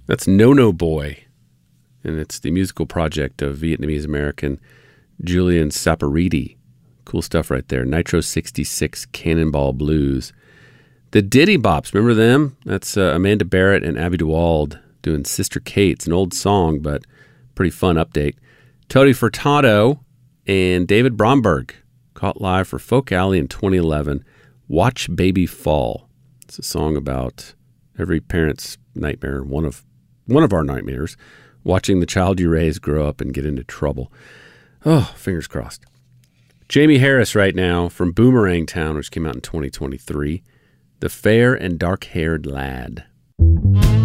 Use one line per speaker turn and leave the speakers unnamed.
That's No No Boy, and it's the musical project of Vietnamese-American Julian Sapariti. Cool stuff right there. Nitro 66 Cannonball Blues. The Diddy Bops, remember them? That's Amanda Barrett and Abby Duwald doing Sister Kate. It's an old song, but pretty fun update. Tony Furtado and David Bromberg caught live for Folk Alley in 2011. Watch Baby Fall. It's a song about every parent's nightmare, one of our nightmares, watching the child you raise grow up and get into trouble. Oh, fingers crossed. Jamie Harris right now from Boomerang Town, which came out in 2023. The Fair and Dark-Haired Lad.